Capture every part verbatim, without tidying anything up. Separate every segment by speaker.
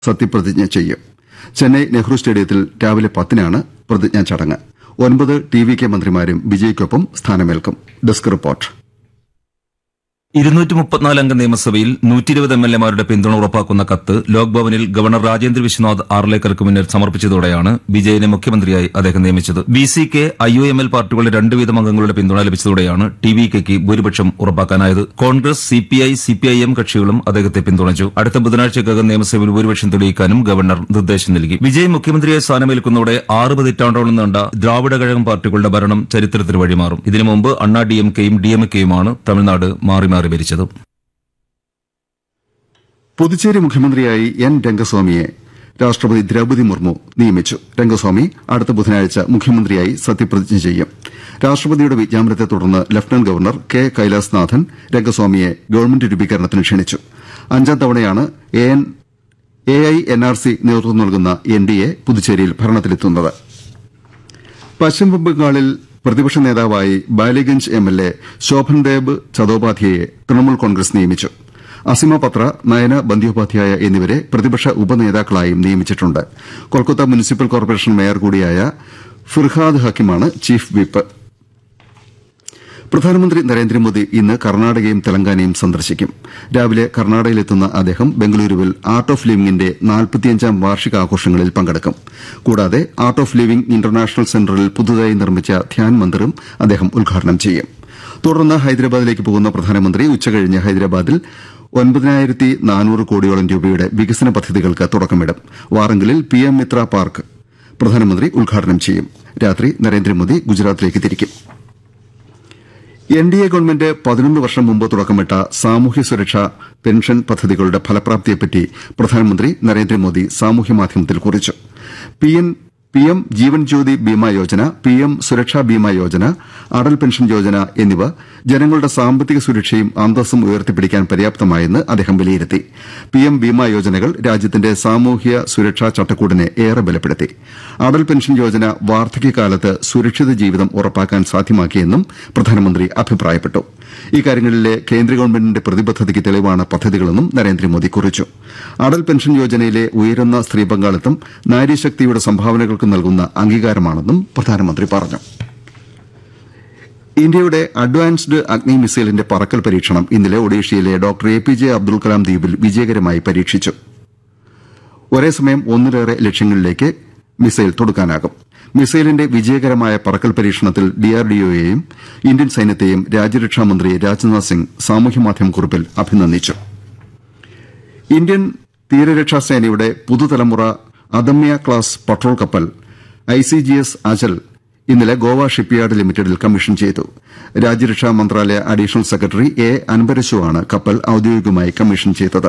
Speaker 1: സത്യപ്രതിജ്ഞ ചെയ്യും. ചെന്നൈ നെഹ്റു സ്റ്റേഡിയത്തിൽ രാവിലെ പത്തിനാണ് പ്രതിജ്ഞാ ചടങ്ങ്. ഒൻപത് ടി വി കെ മന്ത്രിമാരും വിജയ്ക്കൊപ്പം സ്ഥാനമേൽക്കും. Desk report.
Speaker 2: ഇരുന്നൂറ്റി മുപ്പത്തിനാല് അംഗ നിയമസഭയിൽ നൂറ്റി ഇരുപത് എം എൽ എമാരുടെ പിന്തുണ ഉറപ്പാക്കുന്ന കത്ത് ലോക്ഭവനിൽ ഗവർണർ രാജേന്ദ്ര വിശ്വനാഥ് ആർലേക്കർക്ക് മുന്നിൽ സമർപ്പിച്ചതോടെയാണ് വിജയനെ മുഖ്യമന്ത്രിയായി അദ്ദേഹം നിയമിച്ചത്. B C K, I U M L പാർട്ടികളുടെ രണ്ട് വീതം അംഗങ്ങളുടെ പിന്തുണ ലഭിച്ചതോടെയാണ് ടി വി കെക്ക് ഭൂരിപക്ഷം ഉറപ്പാക്കാനായത്. Congress, C P I, C P I M കക്ഷികളും അദ്ദേഹത്തെ പിന്തുണച്ചു. അടുത്ത ബുധനാഴ്ചക്കകം നിയമസഭയിൽ ഭൂരിപക്ഷം തെളിയിക്കാനും ഗവർണർ നിർദ്ദേശം നൽകി. വിജയ് മുഖ്യമന്ത്രിയായി സ്ഥാനമേൽക്കുന്നതോടെ ആറ് പതിറ്റാണ്ടോളം നീണ്ട ദ്രാവിഡ കഴകം പാർട്ടികളുടെ ഭരണം ചരിത്രത്തിന് വഴിമാറും. ഇതിനു മുമ്പ് അണ്ണാ ഡി എം കെയും ഡി എം കെയുമാണ് തമിഴ്നാട് മാറി മാറി ഭരിച്ചത്.
Speaker 1: പുതുച്ചേരി മുഖ്യമന്ത്രിയായി എൻ രംഗസ്വാമിയെ രാഷ്ട്രപതി ദ്രൌപദി മുർമു നിയമിച്ചു. രംഗസ്വാമി അടുത്ത ബുധനാഴ്ച മുഖ്യമന്ത്രിയായി സത്യപ്രതിജ്ഞ ചെയ്യും. രാഷ്ട്രപതിയുടെ വിജ്ഞാപനത്തെ തുടർന്ന് lieutenant governor K Kailashnathan രംഗസ്വാമിയെ government രൂപീകരണത്തിന് ക്ഷണിച്ചു. അഞ്ചാം തവണയാണ് A I N R C നേതൃത്വം നൽകുന്ന എൻ ഡി എ പുതുച്ചേരിയിൽ ഭരണത്തിലെത്തുന്നത്. പശ്ചിമബംഗാളിൽ പ്രതിപക്ഷ നേതാവായി Ballygunge M L A Sovandeb ചതോപാധ്യായെ Trinamool Congress നിയമിച്ചു. അസിമ പത്ര, നയന ബന്ദ്യോപാധ്യായ എന്നിവരെ പ്രതിപക്ഷ ഉപനേതാക്കളായും നിയമിച്ചിട്ടുണ്ട്. കൊൽക്കത്ത മുനിസിപ്പൽ കോർപ്പറേഷൻ മേയർ കൂടിയായ ഫിർഹാദ് ഹക്കിമാണ് ചീഫ് വിപ്പ്. പ്രധാനമന്ത്രി നരേന്ദ്രമോദി ഇന്ന് കർണാടകയും തെലങ്കാനയും സന്ദർശിക്കും. രാവിലെ കർണാടകയിലെത്തുന്ന അദ്ദേഹം ബംഗളൂരുവിൽ ആർട്ട് ഓഫ് ലിവിംഗിന്റെ നാൽപ്പത്തിയഞ്ചാം വാർഷികാഘോഷങ്ങളിൽ പങ്കെടുക്കും. കൂടാതെ ആർട്ട് ഓഫ് ലിവിംഗ് ഇന്റർനാഷണൽ സെന്ററിൽ പുതുതായി നിർമ്മിച്ച ധ്യാൻ മന്ദിറും അദ്ദേഹം ഉദ്ഘാടനം ചെയ്യും. തുടർന്ന് ഹൈദരാബാദിലേക്ക് പോകുന്ന പ്രധാനമന്ത്രി ഉച്ചകഴിഞ്ഞ് ഹൈദരാബാദിൽ ഒൻപതിനായിരത്തി നാനൂറ് കോടിയോളം രൂപയുടെ വികസന പദ്ധതികൾക്ക് തുടക്കമിടും. വാറങ്കലിൽ പി എം മിത്ര പാർക്ക് പ്രധാനമന്ത്രി ഉദ്ഘാടനം ചെയ്യും. രാത്രി നരേന്ദ്രമോദി ഗുജറാത്തിലേക്ക് തിരിക്കും. എൻ ഡി എ ഗവൺമെന്റ് പതിനൊന്ന് വർഷം മുമ്പ് തുടക്കമിട്ട സാമൂഹ്യ സുരക്ഷാ പെൻഷൻ പദ്ധതികളുടെ ഫലപ്രാപ്തിയെപ്പറ്റി പ്രധാനമന്ത്രി നരേന്ദ്രമോദി സാമൂഹ്യമാധ്യമത്തിൽ കുറിച്ചു. P M Jeevan Jyoti Bima Yojana, P M സുരക്ഷാ ബീമാ യോജന, അടൽ പെൻഷൻ യോജന എന്നിവ ജനങ്ങളുടെ സാമ്പത്തിക സുരക്ഷയും അന്തസ്സും ഉയർത്തിപ്പിടിക്കാൻ പര്യാപ്തമായെന്ന് അദ്ദേഹം വിലയിരുത്തി. പി എം ബീമാ യോജനകൾ രാജ്യത്തിന്റെ സാമൂഹ്യ സുരക്ഷാ ചട്ടക്കൂടിനെ ഏറെ ബലപ്പെടുത്തി. അടൽ പെൻഷൻ യോജന വാർദ്ധക്യകാലത്ത് സുരക്ഷിത ജീവിതം ഉറപ്പാക്കാൻ സാധ്യമാക്കിയെന്നും പ്രധാനമന്ത്രി അഭിപ്രായപ്പെട്ടു. ഇക്കാര്യങ്ങളിലെ കേന്ദ്ര ഗവൺമെന്റിന്റെ പ്രതിബദ്ധതയ്ക്ക് തെളിവാണ് പദ്ധതികളെന്നും നരേന്ദ്രമോദി കുറിച്ചു. അടൽ പെൻഷൻ യോജനയിലെ ഉയരുന്ന സ്ത്രീ പങ്കാളിത്തം നാരീശക്തിയുടെ സംഭാവനകൾക്ക് നൽകുന്ന അംഗീകാരമാണെന്നും പ്രധാനമന്ത്രി പറഞ്ഞു. ഇന്ത്യയുടെ അഡ്വാൻസ്ഡ് അഗ്നി മിസൈലിന്റെ പറക്കൽ പരീക്ഷണം ഇന്നലെ ഒഡീഷയിലെ doctor A P J Abdul Kalam ദ്വീപിൽ വിജയകരമായി പരീക്ഷിച്ചു. ഒരേസമയം ഒന്നിലേറെ ലക്ഷ്യങ്ങളിലേക്ക് മിസൈൽ തൊടുക്കാനാകും. മിസൈലിന്റെ വിജയകരമായ പറക്കൽ പരീക്ഷണത്തിൽ ഡിആർഡിഒയെയും ഇന്ത്യൻ സൈന്യത്തെയും രാജ്യരക്ഷാമന്ത്രി രാജ്നാഥ് സിംഗ് സാമൂഹ്യമാധ്യമ കുറിപ്പിൽ അഭിനന്ദിച്ചു. ഇന്ത്യൻ തീരരക്ഷാസേനയുടെ പുതുതലമുറ അദമ്യ ക്ലാസ് പട്രോൾ കപ്പൽ I C G S Achal ഇന്നലെ ഗോവ ഷിപ്പ്യാർഡ് ലിമിറ്റഡിൽ കമ്മീഷൻ ചെയ്തു. രാജ്യരക്ഷാ മന്ത്രാലയ അഡീഷണൽ സെക്രട്ടറി എ അൻപരശുവാണ് കപ്പൽ ഔദ്യോഗികമായി കമ്മീഷൻ ചെയ്തത്.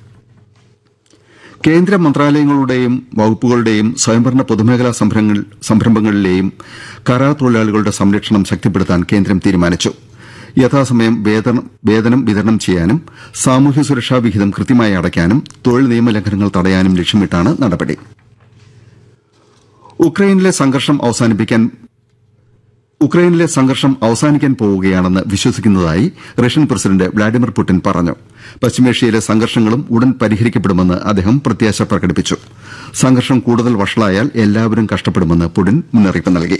Speaker 1: കേന്ദ്ര മന്ത്രാലയങ്ങളുടെയും വകുപ്പുകളുടെയും സ്വയംഭരണ പൊതുമേഖലാ സംരംഭങ്ങളിലെയും കരാർ തൊഴിലാളികളുടെ സംരക്ഷണം ശക്തിപ്പെടുത്താൻ കേന്ദ്രം തീരുമാനിച്ചു. യഥാസമയം വേതനം വിതരണം ചെയ്യാനും സാമൂഹ്യ സുരക്ഷാ വിഹിതം കൃത്യമായി അടയ്ക്കാനും തൊഴിൽ നിയമലംഘനങ്ങൾ തടയാനും ലക്ഷ്യമിട്ടാണ് നടപടി. ഉക്രൈനിലെ സംഘർഷം അവസാനിപ്പിക്കാൻ ഉക്രൈനിലെ സംഘർഷം അവസാനിക്കാൻ പോവുകയാണെന്ന് വിശ്വസിക്കുന്നതായി റഷ്യൻ പ്രസിഡന്റ് വ്ളാഡിമിർ പുടിൻ പറഞ്ഞു. പശ്ചിമേഷ്യയിലെ സംഘർഷങ്ങളും ഉടൻ പരിഹരിക്കപ്പെടുമെന്ന് അദ്ദേഹം പ്രത്യാശ പ്രകടിപ്പിച്ചു. സംഘർഷം കൂടുതൽ വഷളായാൽ എല്ലാവരും കഷ്ടപ്പെടുമെന്ന് പുടിൻ മുന്നറിയിപ്പ് നൽകി.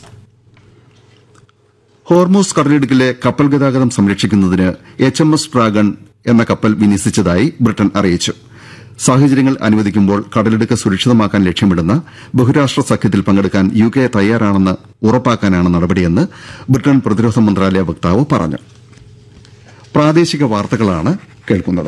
Speaker 1: ഹോർമൂസ് കടലിടുക്കിലെ കപ്പൽ ഗതാഗതം സംരക്ഷിക്കുന്നതിന് എച്ച് എം എസ് ഡ്രാഗൺ എന്ന കപ്പൽ വിന്യസിച്ചതായി ബ്രിട്ടൻ അറിയിച്ചു. സാഹചര്യങ്ങൾ അനുവദിക്കുമ്പോൾ കടലിടുക്ക് സുരക്ഷിതമാക്കാൻ ലക്ഷ്യമിടുന്ന ബഹുരാഷ്ട്ര സഖ്യത്തിൽ പങ്കെടുക്കാൻ യു കെ തയ്യാറാണെന്ന് ഉറപ്പാക്കാനാണ് നടപടിയെന്ന് ബ്രിട്ടൻ പ്രതിരോധ മന്ത്രാലയ വക്താവ് പറഞ്ഞു. പ്രാദേശിക വാർത്തകളാണ് കേൾക്കുന്നത്.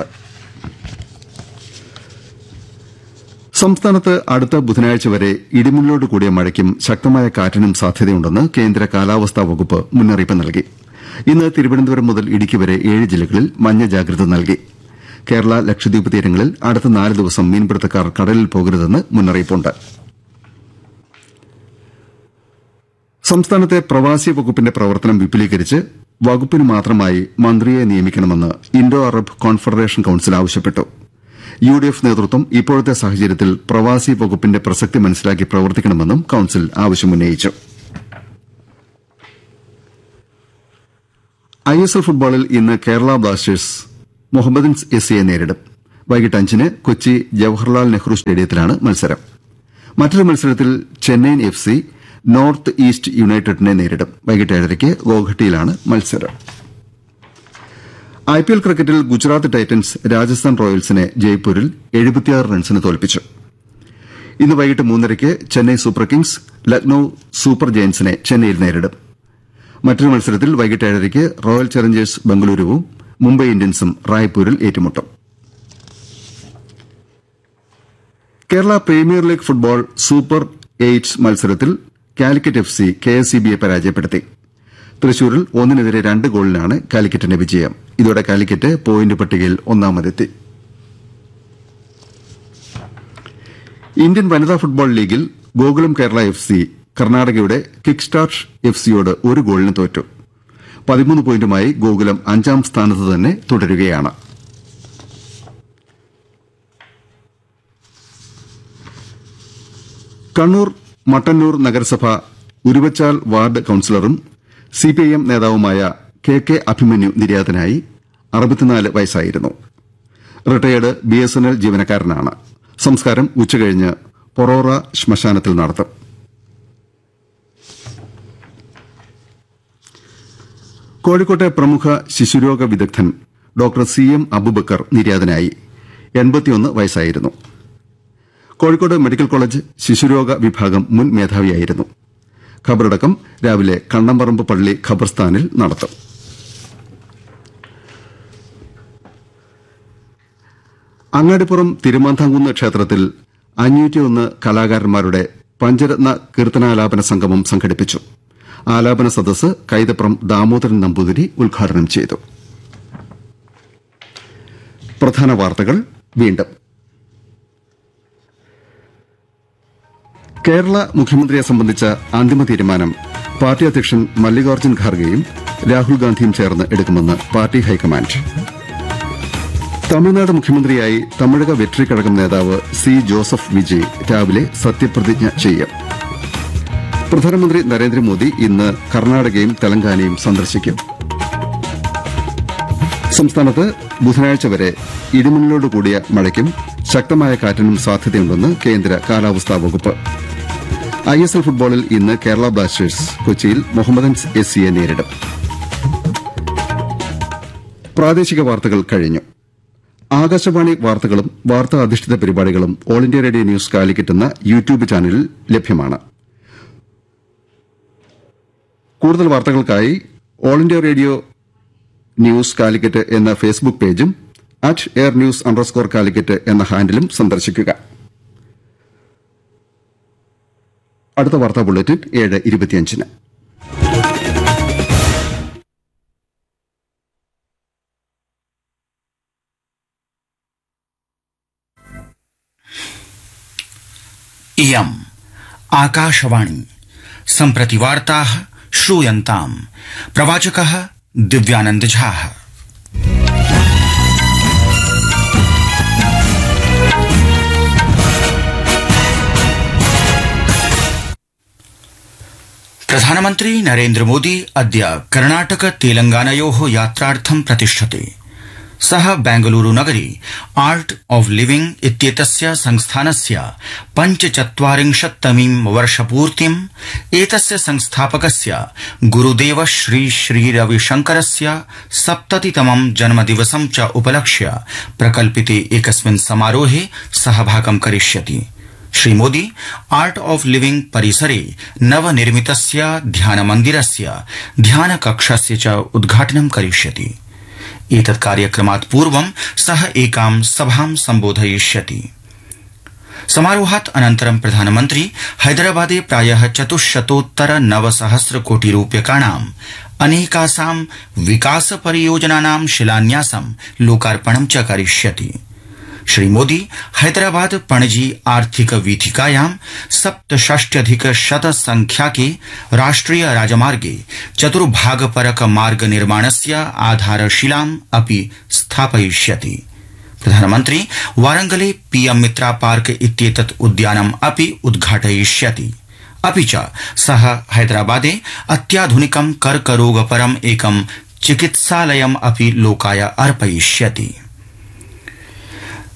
Speaker 1: സംസ്ഥാനത്ത് അടുത്ത ബുധനാഴ്ച വരെ ഇടിമിന്നലോട് കൂടിയ മഴയ്ക്കും ശക്തമായ കാറ്റിനും സാധ്യതയുണ്ടെന്ന് കേന്ദ്ര കാലാവസ്ഥാ വകുപ്പ് മുന്നറിയിപ്പ് നൽകി. ഇന്ന് തിരുവനന്തപുരം മുതൽ ഇടുക്കി വരെ ഏഴ് ജില്ലകളിൽ മഞ്ഞ ജാഗ്രത നൽകി. കേരള ലക്ഷദ്വീപ് തീരങ്ങളിൽ അടുത്ത നാല് ദിവസം മീൻപിടുത്തക്കാർ കടലിൽ പോകരുതെന്ന് മുന്നറിയിപ്പുണ്ട്. സംസ്ഥാനത്തെ പ്രവാസി വകുപ്പിന്റെ പ്രവർത്തനം വിപുലീകരിച്ച് വകുപ്പിന് മാത്രമായി മന്ത്രിയെ നിയമിക്കണമെന്ന് ഇൻഡോ അറബ് കോൺഫെഡറേഷൻ കൌൺസിൽ ആവശ്യപ്പെട്ടു. യു ഡി എഫ് നേതൃത്വം ഇപ്പോഴത്തെ സാഹചര്യത്തിൽ പ്രവാസി വകുപ്പിന്റെ പ്രസക്തി മനസ്സിലാക്കി പ്രവർത്തിക്കണമെന്നും കൌൺസിൽ ആവശ്യമുന്നയിച്ചു. ഐ എസ് എൽ ഫുട്ബോളിൽ ഇന്ന് കേരള ബ്ലാസ്റ്റേഴ്സ് മുഹമ്മദൻസ് എസ് സിയെ നേരിടും. വൈകിട്ട് അഞ്ചിന് കൊച്ചി ജവഹർലാൽ നെഹ്റു സ്റ്റേഡിയത്തിലാണ് മത്സരം. മറ്റൊരു മത്സരത്തിൽ Chennaiyin F C north east യുണൈറ്റഡിനെ നേരിടും. വൈകിട്ട് ഏഴരയ്ക്ക് ഗോഹട്ടിയിലാണ് മത്സരം. ഐപിഎൽ ക്രിക്കറ്റിൽ ഗുജറാത്ത് ടൈറ്റൻസ് രാജസ്ഥാൻ റോയൽസിനെ ജയ്പൂരിൽ എഴുപത്തിയാറ് റൺസിന് തോൽപ്പിച്ചു. ഇന്ന് വൈകിട്ട് മൂന്നരയ്ക്ക് Chennai super Kings Lucknow super ജയന്റ്സിനെ ചെന്നൈയിൽ നേരിടും. മറ്റൊരു മത്സരത്തിൽ വൈകിട്ട് ഏഴരയ്ക്ക് റോയൽ ചലഞ്ചേഴ്സ് ബംഗളൂരുവും മുംബൈ ഇന്ത്യൻസും റായ്പൂരിൽ ഏറ്റുമുട്ടും. Kerala premier league football super eights മത്സരത്തിൽ Calicut F C K S E ബിയെ പരാജയപ്പെടുത്തി. തൃശൂരിൽ ഒന്നിനെതിരെ രണ്ട് ഗോളിനാണ് കാലിക്കറ്റിന്റെ വിജയം. ഇതോടെ കാലിക്കറ്റ് പോയിന്റ് പട്ടികയിൽ ഒന്നാമതെത്തി. ഇന്ത്യൻ വനിതാ ഫുട്ബോൾ ലീഗിൽ ഗോകുലം കേരള എഫ് സി കർണാടകയുടെ കിക്ക് സ്റ്റാർട്ട് എഫ് സിയോട് ഒരു ഗോളിന് തോറ്റു. പതിമൂന്ന് പോയിന്റുമായി ഗോകുലം അഞ്ചാം സ്ഥാനത്ത് തന്നെ തുടരുകയാണ്. കണ്ണൂർ മട്ടന്നൂർ നഗരസഭ ഉരുവച്ചാൽ വാർഡ് കൌൺസിലറും സിപിഐഎം നേതാവുമായ കെ കെ അഭിമന്യു നിര്യാതനായി. അറുപത്തിനാല് വയസ്സായിരുന്നു. Retired B S N L ജീവനക്കാരനാണ്. സംസ്കാരം ഉച്ചകഴിഞ്ഞ് പൊറോറ ശ്മശാനത്തിൽ നടത്തും. കോഴിക്കോട്ടെ പ്രമുഖ ശിശുരോഗ വിദഗ്ധൻ ഡോക്ടർ സി എം അബുബക്കർ നിര്യാതനായി. എൺപത്തിയൊന്ന് വയസ്സായിരുന്നു. കോഴിക്കോട് മെഡിക്കൽ കോളേജ് ശിശുരോഗ വിഭാഗം മുൻ മേധാവിയായിരുന്നു. ഖബറടക്കം രാവിലെ കണ്ണമ്പറമ്പ് പള്ളി ഖബർസ്ഥാനിൽ നടത്തും. അങ്ങാടിപ്പുറം തിരുമാന്താംകുന്ന് ക്ഷേത്രത്തിൽ അഞ്ഞൂറ്റിയൊന്ന് കലാകാരന്മാരുടെ പഞ്ചരത്ന കീർത്തനാലാപന സംഗമം സംഘടിപ്പിച്ചു. ആലാപന സദസ്സ് കൈതപ്രം ദാമോദരൻ നമ്പൂതിരി ഉദ്ഘാടനം ചെയ്തു. പ്രധാന വാർത്തകൾ വീണ്ടും. കേരള മുഖ്യമന്ത്രിയെ സംബന്ധിച്ച അന്തിമ തീരുമാനം പാർട്ടി അധ്യക്ഷൻ മല്ലികാർജ്ജുൻ ഖാർഗെയും രാഹുൽ ഗാന്ധിയും ചേർന്ന് എടുക്കുമെന്ന് പാർട്ടി ഹൈക്കമാൻഡ്. തമിഴ്നാട് മുഖ്യമന്ത്രിയായി തമിഴക വെട്രിക്കഴകം നേതാവ് സി ജോസഫ് വിജയ് രാവിലെ സത്യപ്രതിജ്ഞ ചെയ്യും. പ്രധാനമന്ത്രി നരേന്ദ്രമോദി ഇന്ന് കർണാടകയും തെലങ്കാനയും സന്ദർശിക്കും. സംസ്ഥാനത്ത് ബുധനാഴ്ച വരെ ഇടിമിന്നലോടുകൂടിയ മഴയ്ക്കും ശക്തമായ കാറ്റിനും സാധ്യതയുണ്ടെന്ന് കേന്ദ്ര കാലാവസ്ഥാ വകുപ്പ്. ഐ എസ് എൽ ഫുട്ബോളിൽ ഇന്ന് കേരള ബ്ലാസ്റ്റേഴ്സ് കൊച്ചിയിൽ മുഹമ്മദൻസ് എസ് സിയെ നേരിടും. പ്രാദേശിക വാർത്തകൾ കഴിഞ്ഞു. ആകാശവാണി വാർത്തകളും വാർത്താ അധിഷ്ഠിത പരിപാടികളും all India radio news Calicut എന്ന യൂട്യൂബ് ചാനലിൽ ലഭ്യമാണ്. കൂടുതൽ വാർത്തകൾക്കായി all India radio news Calicut എന്ന ഫേസ്ബുക്ക് പേജും at air news underscore Calicut എന്ന ഹാൻഡിലും സന്ദർശിക്കുക. അടുത്ത വാർത്താ ബുള്ളറ്റിൻ ഏഴ് ഇരുപത്തിയഞ്ചിന്.
Speaker 3: इयम् आकाशवाणी सम्प्रति वार्ताः श्रूयन्ताम्. प्रवाचकः दिव्यानन्द झाः. प्रधानमन्त्री नरेन्द्र मोदी अद्य कर्णाटक तेलंगानयोः यात्रार्थं प्रतिष्ठते. सः बेंगलुरु नगरे आर्ट ऑफ लिविंग इत्येतस्य संस्थानस्य पञ्चचत्वारिंशत्तमीं वर्षपूर्तिम् एतस्य संस्थापकस्य गुरुदेव श्री श्री रविशंकरस्य सप्ततितमं जन्मदिवसं च उपलक्ष्य प्रकल्पिते एकस्मिन् समारोहे सहभागं करिष्यति. Shri Modi art of living परिसरे नवनिर्मितस्य ध्यानमन्दिरस्य ध्यानकक्षस्य च उद्घाटनं करिष्यति. एतत् कार्यक्रमात् पूर्वं सः एकां सभां सम्बोधयिष्यति. समारोहात् अनन्तरं प्रधानमन्त्री हैदराबादे प्रायः चतुश्शतोत्तर नवसहस्र कोटि रूप्यकाणाम् अनेकासां विकास परियोजनानां शिलान्यासं लोकार्पणं च करिष्यति. श्री मोदी हैदराबाद पणजी आर्थिक वीथिकायां सप्तषष्ट्यधिक शत संख्याके राष्ट्रिय राजमार्गे चतुर्भागपरक मार्ग निर्माणस्य आधारशिलाम् अपि स्थापयिष्यति. प्रधानमन्त्री वारंगले पीएम मित्रा पार्क इत्येतत् उद्यानम् अपि उद्घाटयिष्यति. अपि च सः हैदराबादे अत्याधुनिकं कर्करोगपरम् एकं चिकित्सालयम् अपि लोकाय अर्पयिष्यति.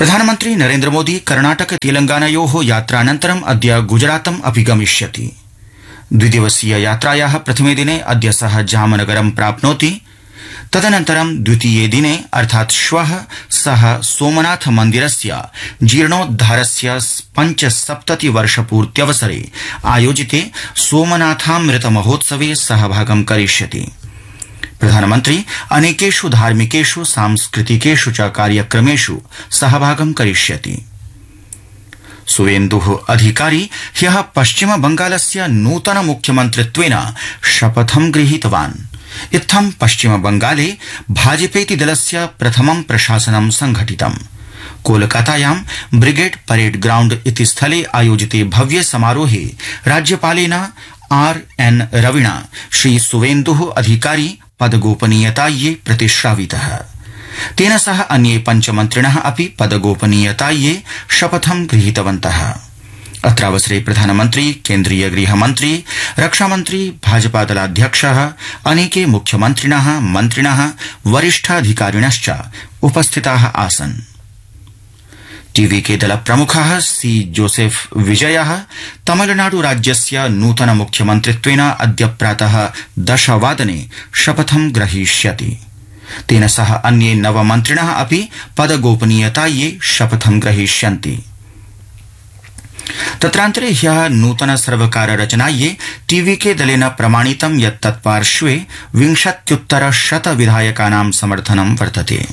Speaker 3: प्रधानमन्त्री नरेन्द्र मोदी कर्णाटक तेलंगानायोः यात्रानन्तरम् अद्य गुजरातम् अपि गमिष्यति। द्विदिवसीय यात्रायाः प्रथमे दिने अद्य सः जामनगरं प्राप्नोति। तदनन्तरं द्वितीये दिने अर्थात् श्वः सः सोमनाथ मन्दिरस्य जीर्णोद्धारस्य पञ्चसप्तति वर्षपूर्त्यवसरे आयोजिते सोमनाथामृत महोत्सवे सहभागं करिष्यति। प्रधानमन्त्री अनेकेषु धार्मिकेषु सांस्कृतिकेषु च कार्यक्रमेषु सहभागं करिष्यति। सुवेन्दुः अधिकारी ह्यः पश्चिम बंगालस्य नूतन मुख्यमन्त्रित्वेन शपथं गृहीतवान्। इत्थं पश्चिम बंगाले भाजपेति दलस्य प्रथमं प्रशासनं संघटितम्। कोलकातायां ब्रिगेड परेड ग्राउंड इति स्थले आयोजिते भव्य समारोहे राज्यपालेन आर एन रविणा श्री सुवेन्दुः अधिकारी पदगोपनीयतायै प्रतिश्रावितः। तेन सह अन्ये पञ्चमन्त्रिणः अपि पदगोपनीयतायै शपथं गृहीतवन्तः। अत्रावसरे प्रधानमन्त्री, केन्द्रीय गृहमन्त्री, रक्षामन्त्री, भाजपादलाध्यक्षः, अनेके मुख्यमन्त्रिणः, मन्त्रिणः, वरिष्ठाधिकारिणश्च उपस्थिताः आसन्। टीवीके दल प्रमुखः सी जोसेफ विजयः तमिलनाडु राज्यस्य नूतन मुख्यमन्त्रित्वेन अद्य प्रातः दशवादने शपथं ग्रहीष्यति। तेन सह अन्ये नव मन्त्रिणः अपि पदगोपनीयतायै शपथं ग्रहीष्यन्ति। तत्रान्तरे ह्यः नूतन सर्वकार रचनायै टीवीके दलेन प्रमाणितं यत् तत्पार्श्वे विंशत्युत्तर शत विधायकानां समर्थनं वर्तते।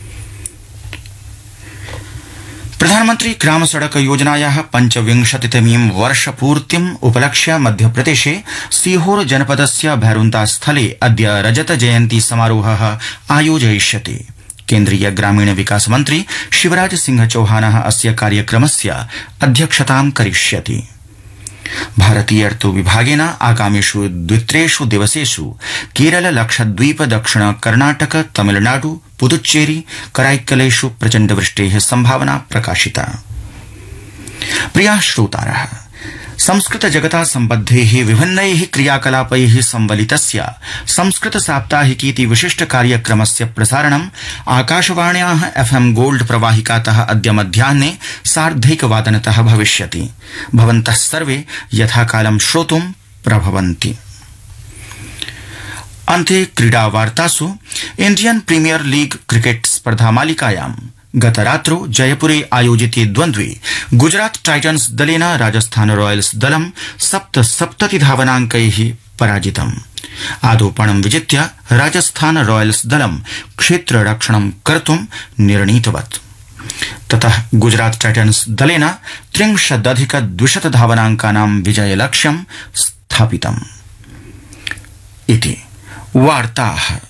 Speaker 3: प्रधानमन्त्री ग्राम सड़क योजनायाः पञ्चविंशतितमीं वर्षपूर्तिम् उपलक्ष्य मध्यप्रदेशे सीहोर जनपदस्य भैरुन्ता स्थले अद्य रजत जयन्ती समारोहः आयोजयिष्यते। केन्द्रीय ग्रामीण विकास मन्त्री शिवराज सिंह चौहानः अस्य कार्यक्रमस्य अध्यक्षतां करिष्यति। भारतीय ऋतु विभागेन आगामिषु द्वित्रेषु दिवसेषु केरल, लक्षद्वीप, दक्षिण कर्णाटक, तमिलनाडु, पुदुच्चेरी, कराईक्कलेषु प्रचण्ड वृष्टेः संभावना प्रकाशिता। प्रियाः श्रोतारः, संस्कृत जगता सम्बद्धैः विभिन्नैः क्रियाकलापैः संवलितस्य संस्कृत साप्ताहिकीति विशिष्ट कार्यक्रमस्य प्रसारणम् आकाशवाण्याः एफएम गोल्ड प्रवाहिकातः अद्य मध्याह्ने सार्धैकवादनतः भविष्यति। भवन्तः सर्वे यथाकालं श्रोतुं प्रभवन्ति। अन्ते क्रीडावार्तासु इण्डियन प्रीमियर लीग क्रिकेट स्पर्धामालिकायां गतरात्रौ जयपुरे आयोजिते द्वन्द्वे गुजरात टाइटन्स दलेन राजस्थान रॉयल्स दलं सप्तसप्तति धावनाङ्कैः पराजितम्। आदौपणं विजित्य राजस्थान रॉयल्स दलं क्षेत्ररक्षणं कर्तुं निर्णीतवत्। ततः गुजरात टाइटन्स दलेन त्रिंशदधिक द्विशत धावनाङ्कानां विजयलक्ष्यं स्थापितम्। इति वार्ताः।